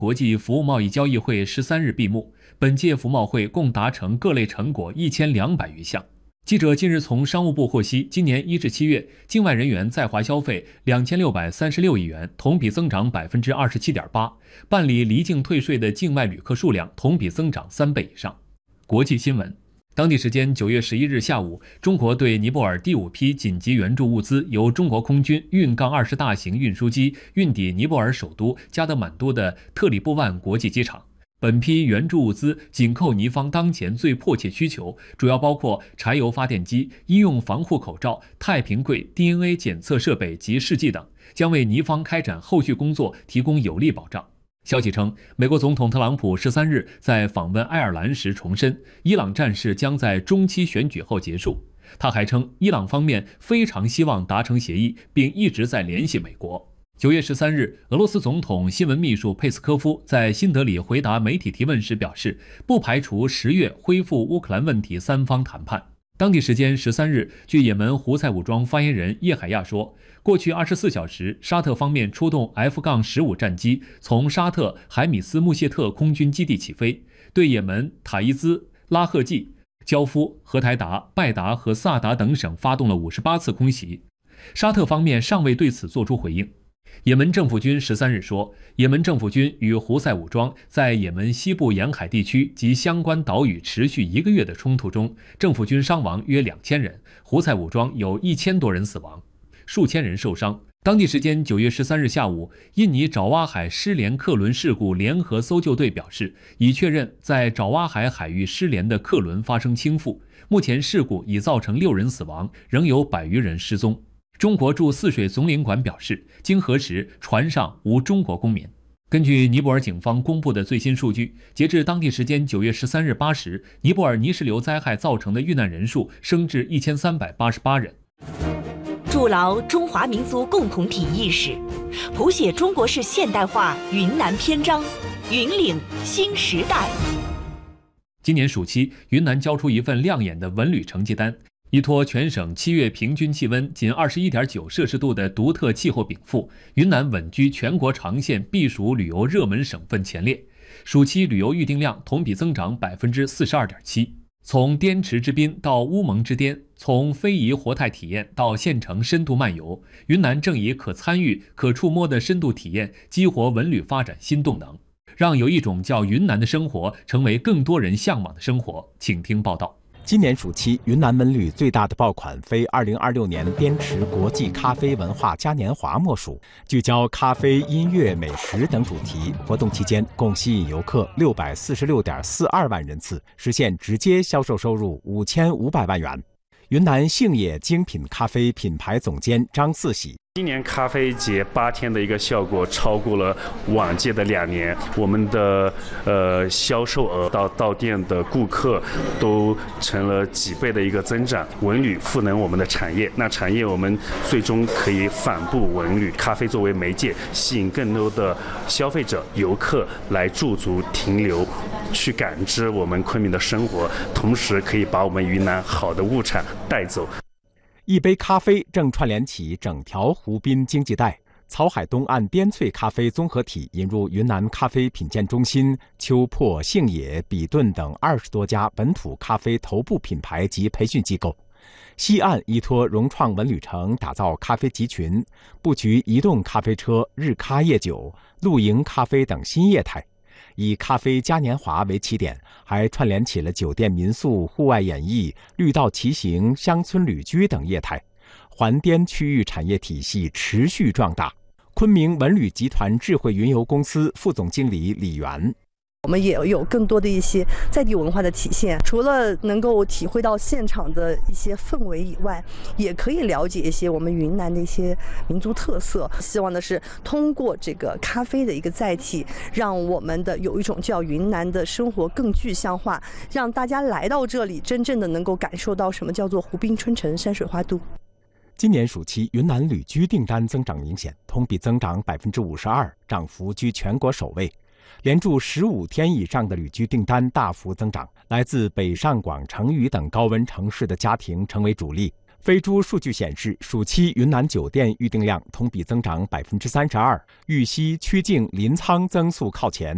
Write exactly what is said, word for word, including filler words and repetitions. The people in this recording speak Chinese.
国际服务贸易交易会十三日闭幕，本届服贸会共达成各类成果一千两百余项。记者近日从商务部获悉，今年一至七月，境外人员在华消费两千六百三十六亿元，同比增长百分之二十七点八，办理离境退税的境外旅客数量同比增长三倍以上。国际新闻。当地时间九月十一日下午，中国对尼泊尔第五批紧急援助物资由中国空军运杠二十大型运输机运抵尼泊尔首都加德满都的特里布万国际机场。本批援助物资紧扣尼方当前最迫切需求，主要包括柴油发电机、医用防护口罩、太平柜、D N A 检测设备及试剂等，将为尼方开展后续工作提供有力保障。消息称，美国总统特朗普十三日在访问爱尔兰时重申，伊朗战事将在中期选举后结束。他还称，伊朗方面非常希望达成协议，并一直在联系美国。九月十三日，俄罗斯总统新闻秘书佩斯科夫在新德里回答媒体提问时表示，不排除十月恢复乌克兰问题三方谈判。当地时间十三日，据也门胡塞武装发言人叶海亚说，过去二十四小时，沙特方面出动 F 十五 战机，从沙特海米斯穆谢特空军基地起飞，对也门塔伊兹、拉赫季、焦夫、荷台达、拜达和萨达等省发动了五十八次空袭。沙特方面尚未对此作出回应。也门政府军十三日说，也门政府军与胡塞武装在也门西部沿海地区及相关岛屿持续一个月的冲突中，政府军伤亡约两千人，胡塞武装有一千多人死亡，数千人受伤。当地时间九月十三日下午，印尼爪哇海失联客轮事故联合搜救队表示，已确认在爪哇海海域失联的客轮发生倾覆，目前事故已造成六人死亡，仍有百余人失踪。中国驻泗水总领馆表示，经核实，船上无中国公民。根据尼泊尔警方公布的最新数据，截至当地时间九月十三日八时，尼泊尔泥石流灾害造成的遇难人数升至一千三百八十八人。 筑牢中华民族共同体意识，谱写中国式现代化云南篇章，云岭新时代。 今年暑期，云南交出一份亮眼的文旅成绩单。依托全省七月平均气温仅 二十一点九 摄氏度的独特气候禀赋，云南稳居全国长线避暑旅游热门省份前列。暑期旅游预订量同比增长 百分之四十二点七。从滇池之滨到乌蒙之巅，从非遗活态体验到县城深度漫游，云南正以可参与、可触摸的深度体验激活文旅发展新动能，让有一种叫云南的生活成为更多人向往的生活。请听报道。 今年暑期，云南文旅最大的爆款非二零二六年滇池国际咖啡文化嘉年华莫属。聚焦咖啡、音乐、美食等主题，活动期间共吸引游客六百四十六点四二万人次，实现直接销售收入五千五百万元。云南杏野精品咖啡品牌总监张四喜。 今年咖啡节八天的一个效果超过了往届的两年，我们的呃销售额到到店的顾客都成了几倍的一个增长。文旅赋能我们的产业，那产业我们最终可以反哺文旅，咖啡作为媒介，吸引更多的消费者、游客来驻足停留，去感知我们昆明的生活，同时可以把我们云南好的物产带走。 一杯咖啡正串联起整条湖滨经济带。草海东岸滇萃咖啡综合体引入云南咖啡品鉴中心、秋珀、杏野、比顿等二十多家本土咖啡头部品牌及培训机构。西岸依托融创文旅城打造咖啡集群，布局移动咖啡车、日咖夜酒、露营咖啡等新业态。以咖啡嘉年华为起点，还串联起了酒店民宿、户外演艺、绿道骑行、乡村旅居等业态，环滇区域产业体系持续壮大。昆明文旅集团智慧云游公司副总经理李源。 我们也有更多的一些在地文化的体现，除了能够体会到现场的一些氛围以外，也可以了解一些我们云南的一些民族特色。希望的是通过这个咖啡的一个载体，让我们的有一种叫云南的生活更具象化，让大家来到这里真正的能够感受到什么叫做湖滨春城、山水花都。 今年暑期，云南旅居订单增长明显，同比增长 百分之五十二， 涨幅居全国首位。连住十五天以上的旅居订单大幅增长，来自北上广、成渝等高温城市的家庭成为主力。飞猪数据显示，暑期云南酒店预订量同比增长 百分之三十二， 玉溪、曲靖、临沧增速靠前。